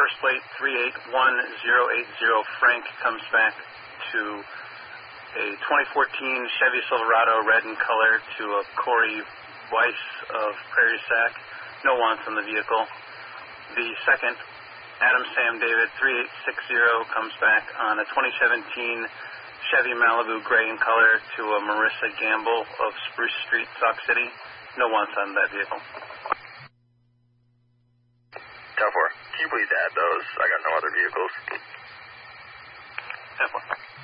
first plate 381080 Frank comes back to a 2014 Chevy Silverado, red in color, to a Corey Weiss of Prairie Sac. No wants on the vehicle. The second, Adam Sam David 3860 comes back on a 2017 Chevy Malibu, gray in color, to a Marissa Gamble of Spruce Street, Sauk City. No wants on that vehicle. 10-4. Can you please add those? I got no other vehicles. 10-4.